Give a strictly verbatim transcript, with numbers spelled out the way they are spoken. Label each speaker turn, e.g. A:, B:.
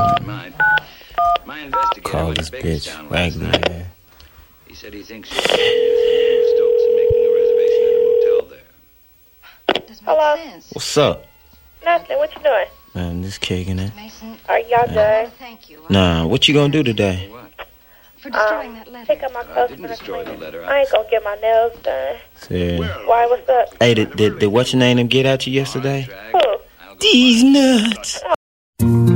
A: Mind. My investigator
B: Call this bitch Raggedy, man.
A: He said he thinks she's using Stokes and making a reservation at a motel there.
C: Doesn't make
D: Hello?
C: sense.
B: What's up?
D: Nothing. What you doing?
B: Man, just kicking it.
C: Mason,
D: Are y'all
B: Yeah.
D: done?
C: thank you.
B: Nah, what you gonna do today?
A: What?
C: For destroying
D: Um,
C: that letter.
D: Pick up my
A: I
D: clothes
A: didn't
D: when I
A: destroy
D: clean
A: the
D: it.
A: letter.
D: I ain't gonna get my nails done.
B: Said,
D: Why? What's up?
B: hey, did, did, did what's your name them get at you yesterday?
A: Drag.
D: Who?
A: I'll go
B: These nuts.